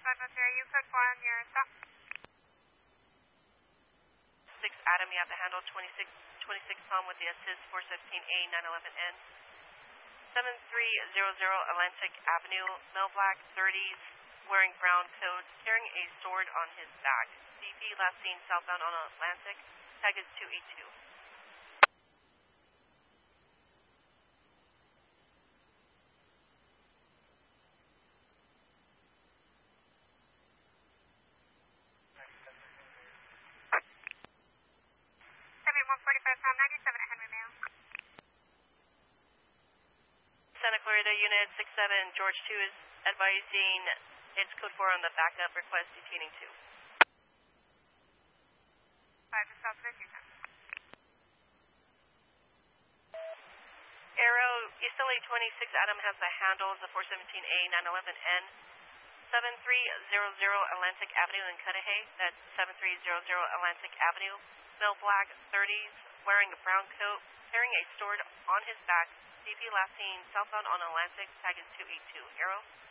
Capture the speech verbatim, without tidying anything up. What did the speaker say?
seven three, you code four on your stop. six Adam, you have the handle, twenty-six, twenty-six Tom with the assist, four seventeen A, nine eleven N. seven three zero zero Atlantic Avenue, male black, thirties, wearing brown coat, carrying a sword on his back. D P last seen southbound on Atlantic, tag is two eight two. one forty-five, Tom ninety-seven at Henry Mail. Santa Clarita Unit six seven, George two is advising it's code four on the backup request detaining two. five to South Virginia. Arrow, East L A twenty-six Adam has the handles, the four seventeen A, nine eleven N. seven three zero zero Atlantic Avenue in Cudahy, that's seven three zero zero Atlantic Avenue. Male black, thirties, wearing a brown coat, carrying a sword on his back. D P last seen southbound on Atlantic, tag is two eight two. Arrow?